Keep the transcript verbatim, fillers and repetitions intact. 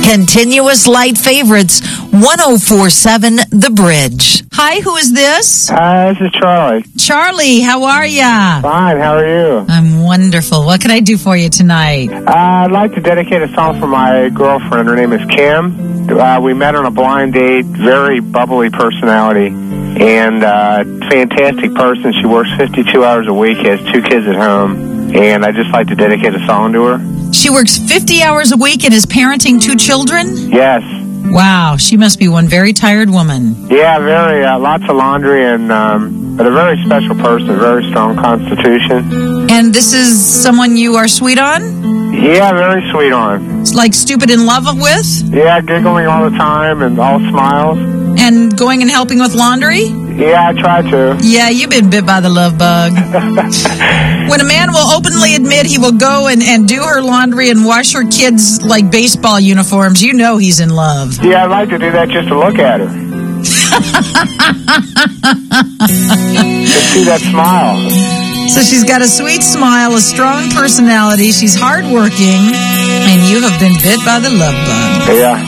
Continuous Light Favorites, one oh four point seven The Bridge. Hi, who is this? Hi, this is Charlie. Charlie, how are ya? Fine, how are you? I'm wonderful. What can I do for you tonight? Uh, I'd like to dedicate a song for my girlfriend. Her name is Kim. Uh, we met on a blind date, very bubbly personality, and uh, fantastic person. She works fifty-two hours a week, has two kids at home, and I'd just like to dedicate a song to her. She works fifty hours a week and is parenting two children? Yes. Wow, she must be one very tired woman. Yeah, very, uh, lots of laundry, and um, but a very special person, very strong constitution. And this is someone you are sweet on? Yeah, very sweet on. It's like stupid in love with? Yeah, giggling all the time and all smiles. And going and helping with laundry? Yeah, I try to. Yeah, you've been bit by the love bug. When a man will openly admit he will go and, and do her laundry and wash her kids' like baseball uniforms, you know he's in love. Yeah, I'd like to do that just to look at her. Just see that smile. So she's got a sweet smile, a strong personality, she's hardworking, and you have been bit by the love bug. Yeah.